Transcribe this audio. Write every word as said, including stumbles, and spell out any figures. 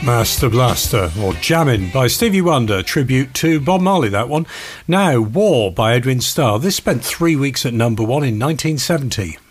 Master Blaster, or Jammin' by Stevie Wonder, tribute to Bob Marley, that one. Now, War by Edwin Starr. This spent three weeks at number one in nineteen seventy.